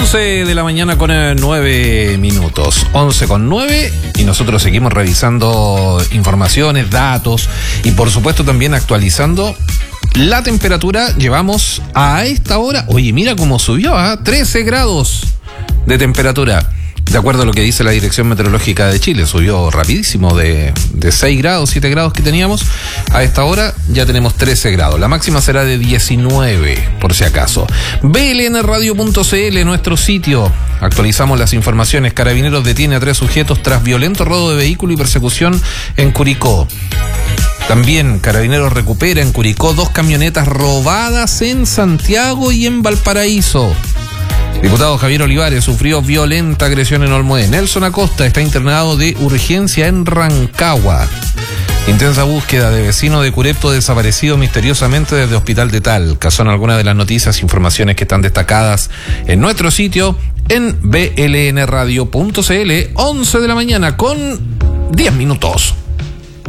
11 de la mañana con 9 minutos, 11 con 9, y nosotros seguimos revisando informaciones, datos y por supuesto también actualizando la temperatura. Llevamos a esta hora, oye, mira cómo subió, 13 grados de temperatura. De acuerdo a lo que dice la Dirección Meteorológica de Chile, subió rapidísimo de 6 grados, 7 grados que teníamos. A esta hora ya tenemos 13 grados. La máxima será de 19, por si acaso. blnradio.cl, nuestro sitio. Actualizamos las informaciones. Carabineros detiene a 3 sujetos tras violento robo de vehículo y persecución en Curicó. También Carabineros recupera en Curicó 2 camionetas robadas en Santiago y en Valparaíso. Diputado Javier Olivares sufrió violenta agresión en Olmué. Nelson Acosta está internado de urgencia en Rancagua. Intensa búsqueda de vecino de Curepto desaparecido misteriosamente desde Hospital de Talca. Son algunas de las noticias e informaciones que están destacadas en nuestro sitio en blnradio.cl. 11 de la mañana con 10 minutos.